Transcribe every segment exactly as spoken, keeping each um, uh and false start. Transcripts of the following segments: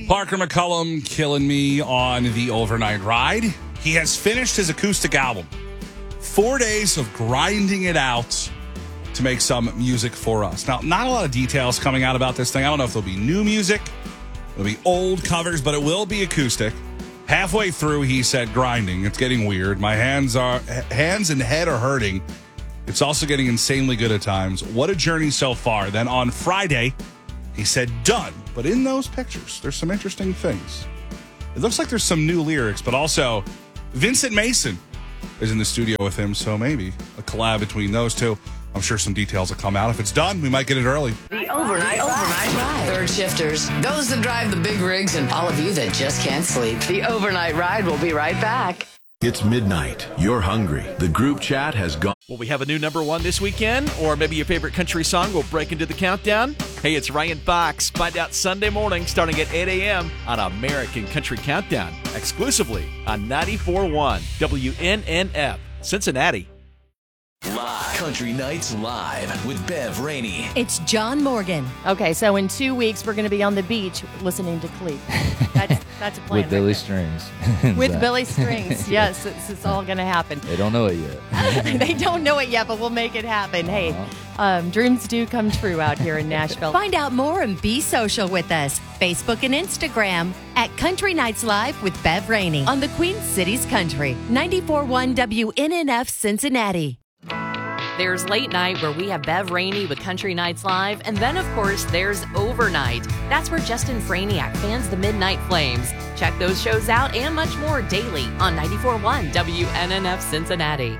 Parker McCullum killing me on the overnight ride. He has finished his acoustic album. Four days of grinding it out to make some music for us. Now, not a lot of details coming out about this thing. I don't know if there'll be new music, there'll be old covers, but it will be acoustic. Halfway through, he said, grinding. It's getting weird. My hands are hands and head are hurting. It's also getting insanely good at times. What a journey so far. Then on Friday, he said, done. But in those pictures, there's some interesting things. It looks like there's some new lyrics, but also Vincent Mason is in the studio with him, so maybe a collab between those two. I'm sure some details will come out. If it's done, we might get it early. The overnight, overnight ride. Third shifters, those that drive the big rigs, and all of you that just can't sleep. The overnight ride will be right back. It's midnight. You're hungry. The group chat has gone. Will we have a new number one this weekend? Or maybe your favorite country song will break into the countdown? Hey, it's Ryan Fox. Find out Sunday morning starting at eight a.m. on American Country Countdown, exclusively on ninety-four point one W N N F, Cincinnati. Live. Country Nights Live with Bev Rainey. It's John Morgan. Okay, so in two weeks, we're going to be on the beach listening to Cleat. That's, that's a plan. With right Billy there. Strings. With Billy Strings, yes. It's, it's all going to happen. They don't know it yet. They don't know it yet, but we'll make it happen. Hey, um, dreams do come true out here in Nashville. Find out more and be social with us. Facebook and Instagram at Country Nights Live with Bev Rainey on the Queen Cities Country. ninety-four point one W N N F Cincinnati. There's Late Night, where we have Bev Rainey with Country Nights Live. And then, of course, there's Overnight. That's where Justin Franiak fans the Midnight Flames. Check those shows out and much more daily on ninety-four point one W N N F Cincinnati.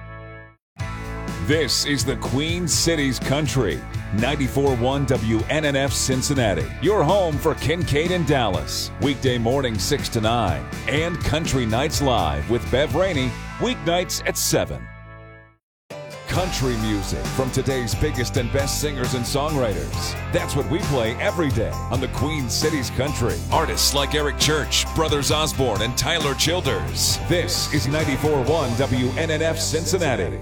This is the Queen Cities Country. ninety-four point one W N N F Cincinnati. Your home for Kincaid and Dallas. Weekday morning six to nine. And Country Nights Live with Bev Rainey. Weeknights at seven. Country music from today's biggest and best singers and songwriters. That's what we play every day on the Queen Cities Country. Artists like Eric Church, Brothers Osborne, and Tyler Childers. This is ninety-four point one W N N F Cincinnati.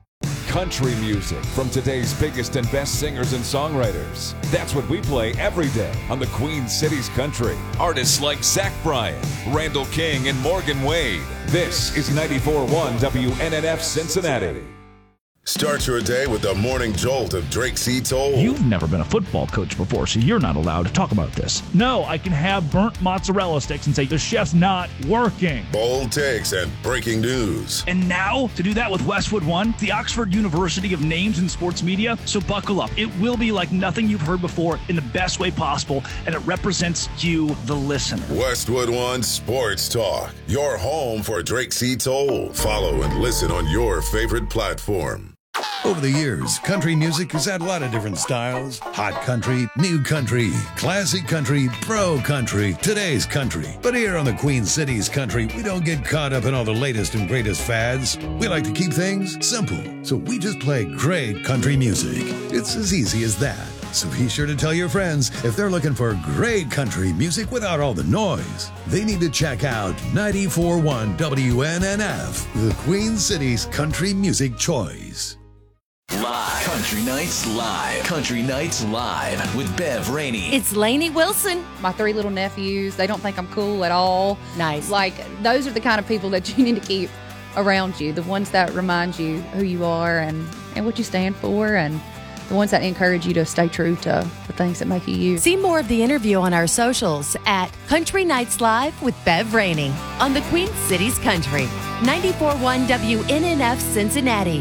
Country music from today's biggest and best singers and songwriters. That's what we play every day on the Queen Cities Country. Artists like Zach Bryan, Randall King, and Morgan Wade. This is ninety-four point one W N N F Cincinnati. Start your day with the morning jolt of Drake C. Toll. You've never been a football coach before, so you're not allowed to talk about this. No, I can have burnt mozzarella sticks and say the chef's not working. Bold takes and breaking news. And now, to do that with Westwood One, the Oxford University of Names in Sports Media. So buckle up. It will be like nothing you've heard before in the best way possible, and it represents you, the listener. Westwood One Sports Talk, your home for Drake C. Toll. Follow and listen on your favorite platform. Over the years, country music has had a lot of different styles. Hot country, new country, classic country, pro country, today's country. But here on the Queen Cities Country, we don't get caught up in all the latest and greatest fads. We like to keep things simple, so we just play great country music. It's as easy as that. So be sure to tell your friends if they're looking for great country music without all the noise. They need to check out ninety-four point one W N N F, the Queen Cities Country Music Choice. Live. Country Nights Live. Country Nights Live with Bev Rainey. It's Lainey Wilson. My three little nephews, they don't think I'm cool at all. Nice. Like, those are the kind of people that you need to keep around you. The ones that remind you who you are and, and what you stand for, and the ones that encourage you to stay true to the things that make you you. See more of the interview on our socials at Country Nights Live with Bev Rainey on the Queen Cities Country. ninety-four point one W N N F Cincinnati.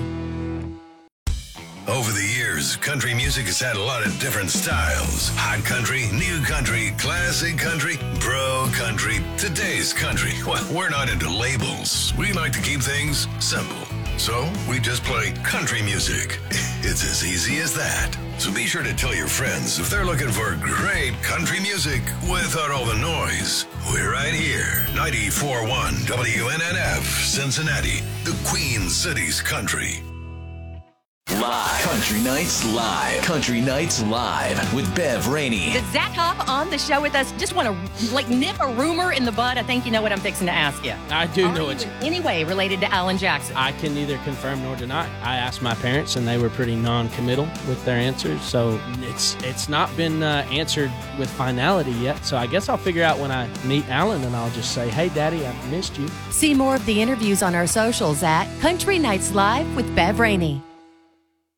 Over the years, country music has had a lot of different styles. Hot country, new country, classic country, pro country, today's country. Well, we're not into labels. We like to keep things simple. So we just play country music. It's as easy as that. So be sure to tell your friends if they're looking for great country music without all the noise. We're right here, ninety-four point one W N N F, Cincinnati, the Queen Cities Country. Live. Country Nights Live. Country Nights Live with Bev Rainey. Did Zach Hop on the show with us just want to like nip a rumor in the bud? I think you know what I'm fixing to ask you. I do Are know you it's in any way related to Alan Jackson. I can neither confirm nor deny. I asked my parents, and they were pretty non-committal with their answers. So it's it's not been uh, answered with finality yet. So I guess I'll figure out when I meet Alan, and I'll just say, "Hey, Daddy, I missed you." See more of the interviews on our socials at Country Nights Live with Bev Rainey.